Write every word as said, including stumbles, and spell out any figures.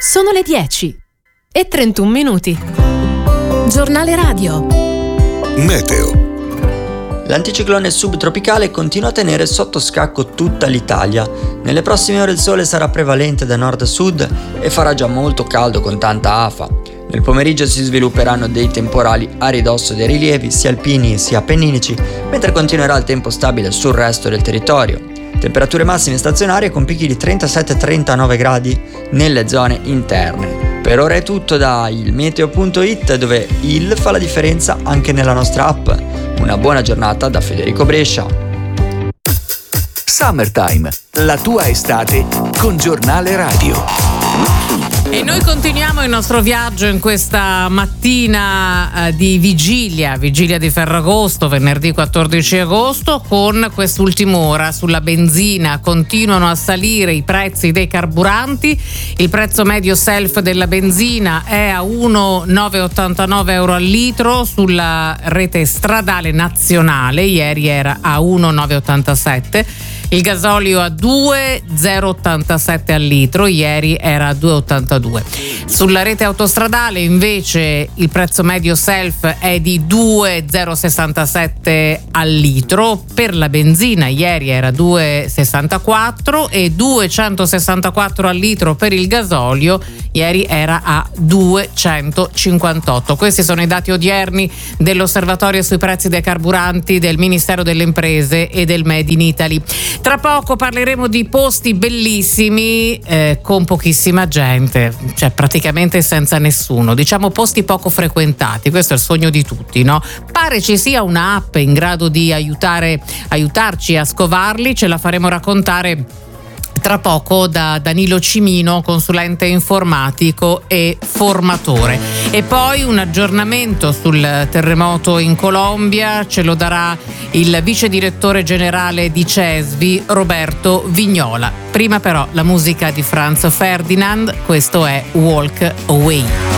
Sono le dieci e trentuno minuti. Giornale radio. Meteo. L'anticiclone subtropicale continua a tenere sotto scacco tutta l'Italia. Nelle prossime ore il sole sarà prevalente da nord a sud e farà già molto caldo con tanta afa. Nel pomeriggio si svilupperanno dei temporali a ridosso dei rilievi sia alpini sia appenninici, mentre continuerà il tempo stabile sul resto del territorio. Temperature massime stazionarie con picchi di trentasette trentanove gradi nelle zone interne. Per ora è tutto da il meteo punto it, dove il fa la differenza anche nella nostra app. Una buona giornata da Federico Brescia. Summertime, la tua estate con Giornale Radio. E noi continuiamo il nostro viaggio in questa mattina eh, di vigilia, vigilia di Ferragosto, venerdì quattordici agosto, con quest'ultima ora sulla benzina. Continuano a salire i prezzi dei carburanti. Il prezzo medio self della benzina è a uno virgola novecentoottantanove euro al litro sulla rete stradale nazionale, ieri era a uno virgola novecentoottantasette. Il gasolio a due virgola zero ottantasette al litro, ieri era a due virgola ottantadue. Sulla rete autostradale invece il prezzo medio self è di due virgola zero sessantasette al litro, per la benzina ieri era due virgola sessantaquattro e due virgola centosessantaquattro al litro per il gasolio, ieri era a due virgola centocinquantotto. Questi sono i dati odierni dell'osservatorio sui prezzi dei carburanti del Ministero delle Imprese e del Made in Italy. Tra poco parleremo di posti bellissimi eh, con pochissima gente, cioè praticamente senza nessuno, diciamo posti poco frequentati. Questo è il sogno di tutti, no? Pare ci sia un'app in grado di aiutare, aiutarci a scovarli, ce la faremo raccontare tra poco da Danilo Cimino, consulente informatico e formatore. E poi un aggiornamento sul terremoto in Colombia ce lo darà il vice direttore generale di CESVI, Roberto Vignola. Prima però la musica di Franz Ferdinand, questo è Walk Away.